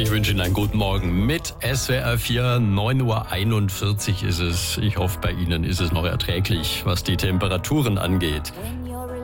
Ich wünsche Ihnen einen guten Morgen mit SWR 4. 9:41 Uhr ist es. Ich hoffe, bei Ihnen ist es noch erträglich, was die Temperaturen angeht.